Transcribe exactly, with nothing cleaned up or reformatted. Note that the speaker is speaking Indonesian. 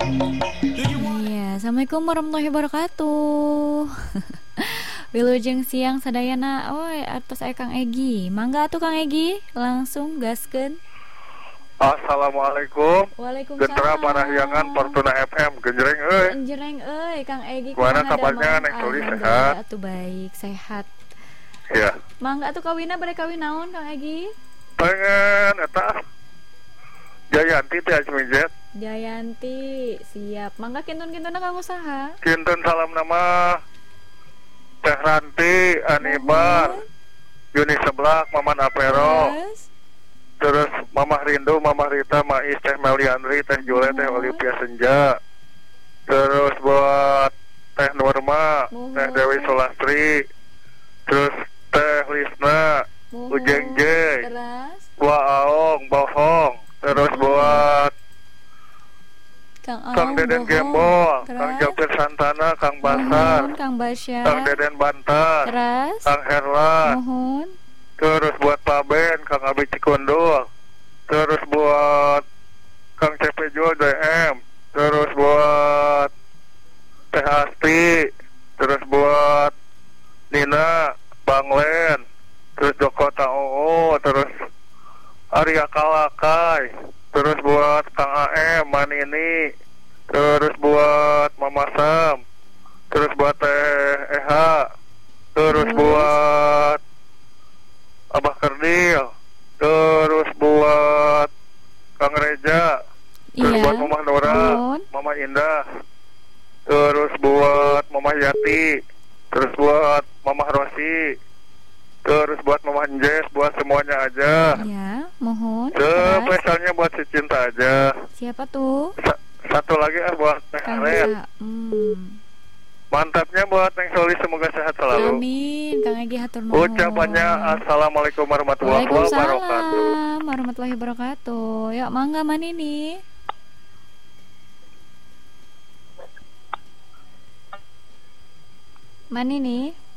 Iya, assalamualaikum warahmatullahi wabarakatuh. Wilujeng siang sadayana, oi atos aya Kang Egi. Mangga atuh Kang Egi, langsung gaskeun. Assalamualaikum. Waalaikumsalam. Gentera Parahyangan Fortuna F M genjreng euy. Genjreng euy Kang Egi. Gimana kabarnya Neng Suli, sehat? Atuh baik, sehat. Ya. Mangga atuh kawina bade kawin naon Kang Egi? Pengen eta Jayanti teh Ajmijet. Jayanti, siap. Mangga kintun-kintuna Kang usaha. Kinten salam nama Teh Ranti, Anibar, Yuni Seblak, Maman Apero. Terus, Terus Mamah Rindu, Mamah Rita, Mais, Teh Meliandri, Teh Jule, Teh Olivia Senja. Terus buat Teh Nurma, Muhun. Teh Dewi Sulastri. Terus Teh Lisna, Muhun. Ujeng J, Terus, Wah Aong, Bohong. Terus Muhun. buat Kang Kang Aong, Deden Bohong. Gembol, Terus, Kang Japir Santana, Kang Basar, Muhun, Kang Basya. Kang Deden Bantar, Terus, Kang Herlan. Muhun. Terus buat Pak Ben, Kang Abi Cikundul. Terus buat Kang C P Jul D M. Terus buat Teh Asti. Terus buat Nina, Bang Len. Terus Dokota O O. Terus Arya Kalakai. Terus buat Kang A M, Manini. Terus buat Mama Sam. Terus buat Teh Eha. Terus Terus? buat Abah Kerdil. Terus buat Kang Reja. Terus Iya. buat Mama Nora, Muhun. Mama Indah. Terus buat Mama Yati. Terus buat Mama Rosi. Terus buat Mama Anjes, buat semuanya aja. Ya, mohon. Terus, Spesialnya buat si Cinta aja. siapa tuh? Sa- satu lagi ah buat Neng Kang Aren. Sa. Hmm. Mantapnya buat Neng Soli, semoga sehat selalu. Amin. Kang Egi hatur nuhun. Ucapannya Assalamualaikum warahmatullahi wabarakatuh. Waalaikumsalam warahmatullahi wabarakatuh. Yuk, mangga Manini. Manini.